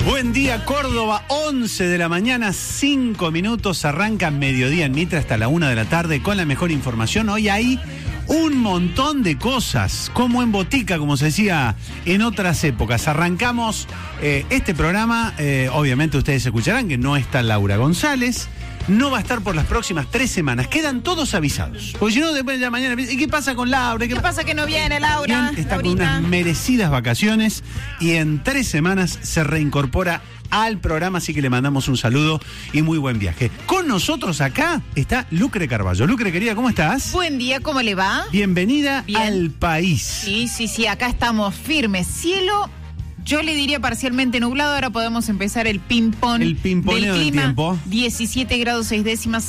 Buen día, Córdoba, 11 de la mañana, 5 minutos, arranca Mediodía en Mitre hasta la 1 de la tarde con la mejor información. Hoy hay un montón de cosas, como en botica, como se decía en otras épocas. Arrancamos este programa, obviamente ustedes escucharán que no está Laura González. No va a estar por las próximas 3 semanas. Quedan todos avisados. Porque si no, después de la mañana... ¿Y qué pasa con Laura? ¿Qué pasa que no viene Laura? Está con unas merecidas vacaciones y en 3 semanas se reincorpora al programa, así que le mandamos un saludo y muy buen viaje. Con nosotros acá está Lucre Carballo. Lucre, querida, ¿cómo estás? Buen día, ¿cómo le va? Bienvenida al país. Sí, acá estamos firmes. Cielo... Yo le diría parcialmente nublado. Ahora podemos empezar el ping-pong del clima. Del tiempo. 17 grados 6 décimas,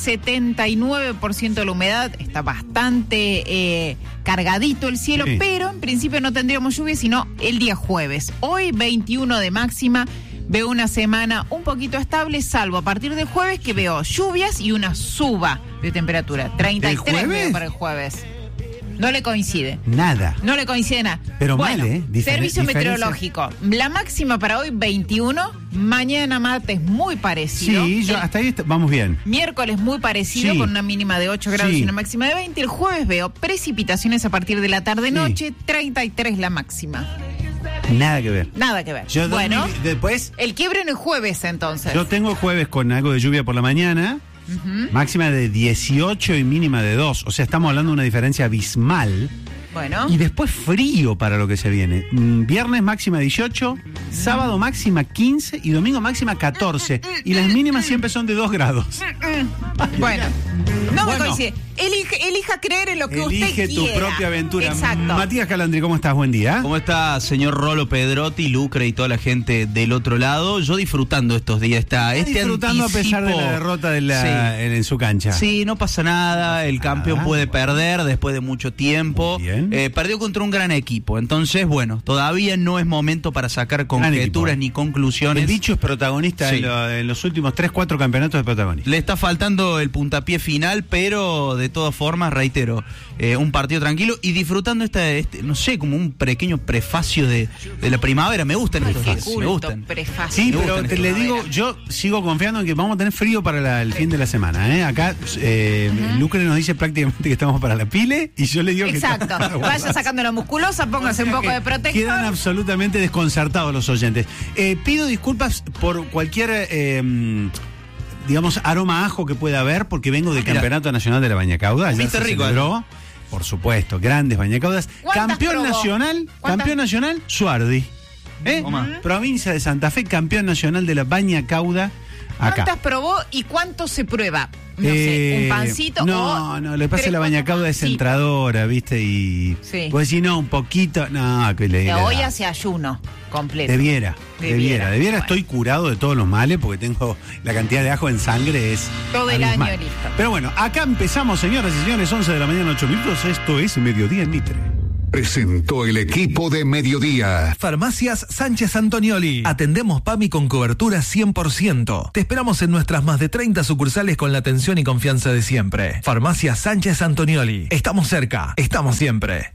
79% de la humedad. Está bastante cargadito el cielo, sí. Pero en principio no tendríamos lluvia, sino el día jueves. Hoy 21 de máxima. Veo una semana un poquito estable, salvo a partir del jueves que veo lluvias y una suba de temperatura. 33 veo para el jueves. No le coincide. Nada. No le coincide nada. Pero bueno, mal, Servicio meteorológico. La máxima para hoy, 21. Mañana martes, muy parecido. Sí, hasta ahí vamos bien. Miércoles, muy parecido, sí. Con una mínima de 8 grados y una máxima de 20. El jueves veo precipitaciones a partir de la tarde-noche, 33 la máxima. Nada que ver. Nada que ver. Bueno, después... El quiebre en el jueves, entonces. Yo tengo el jueves con algo de lluvia por la mañana. Máxima de 18 y mínima de 2. O sea, estamos hablando de una diferencia abismal. Bueno. Y después frío para lo que se viene. Viernes máxima 18, sábado máxima 15 y domingo máxima 14. Y las mínimas siempre son de 2 grados. Bueno, no me coincide. Elija creer en lo que usted quiera. Elige tu propia aventura. Exacto. Matías Calandri, ¿cómo estás? Buen día. ¿Cómo está, señor Rolo Pedrotti, Lucre y toda la gente del otro lado? Yo disfrutando estos días. Disfrutando anticipo, a pesar de la derrota en su cancha. Sí, no pasa nada. El campeón puede perder después de mucho tiempo. Bien. Perdió contra un gran equipo. Entonces, bueno, todavía no es momento para sacar conjeturas ni conclusiones. El bicho es protagonista en los últimos 3-4 campeonatos de protagonista. Le está faltando el puntapié final, pero de todas formas, reitero, un partido tranquilo y disfrutando no sé, como un pequeño prefacio de la primavera. Me gustan estos días. Me gustan. Prefacio. Sí, pero le digo, yo sigo confiando en que vamos a tener frío para el fin de la semana. Acá Lucre nos dice prácticamente que estamos para la pile y yo le digo que exacto. Vaya sacando la musculosa, póngase un poco de protector. Quedan absolutamente desconcertados los oyentes. Pido disculpas por cualquier... digamos, aroma a ajo que pueda haber, porque vengo del Campeonato Nacional de la Bañacauda. Ya se celebró, por supuesto, grandes bañacaudas. Campeón nacional, Suardi. Provincia de Santa Fe, campeón nacional de la Bañacauda. ¿Cuántas probó y cuánto se prueba? No sé, un pancito No, lo que pasa es que la bañacauda es centradora, ¿viste? Y pues si no, un poquito, que le diga. Hoy hace ayuno completo. Debiera. Bueno. Estoy curado de todos los males porque tengo la cantidad de ajo en sangre es todo el año listo. Pero bueno, acá empezamos, señoras y señores, 11 de la mañana, 8 minutos. Esto es Mediodía en Mitre. Presentó el equipo de Mediodía. Farmacias Sánchez Antonioli. Atendemos PAMI con cobertura 100%. Te esperamos en nuestras más de 30 sucursales con la atención y confianza de siempre. Farmacias Sánchez Antonioli. Estamos cerca, estamos siempre.